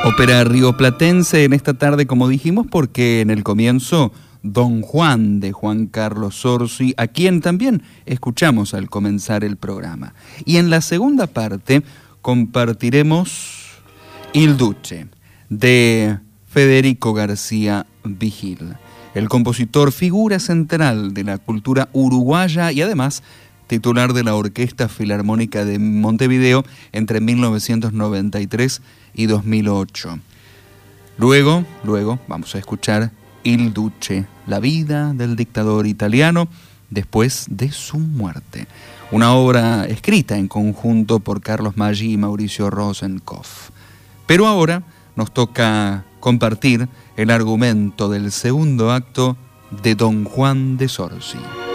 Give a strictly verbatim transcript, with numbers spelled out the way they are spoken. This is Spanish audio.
Ópera rioplatense en esta tarde, como dijimos, porque en el comienzo Don Juan de Juan Carlos Zorzi, a quien también escuchamos al comenzar el programa. Y en la segunda parte compartiremos Il Duce de Federico García Vigil, el compositor figura central de la cultura uruguaya y además titular de la Orquesta Filarmónica de Montevideo entre mil novecientos noventa y tres y dos mil ocho. Luego, luego vamos a escuchar Il Duce, la vida del dictador italiano después de su muerte. Una obra escrita en conjunto por Carlos Maggi y Mauricio Rosenkopf. Pero ahora nos toca compartir el argumento del segundo acto de Don Juan de Zorzi.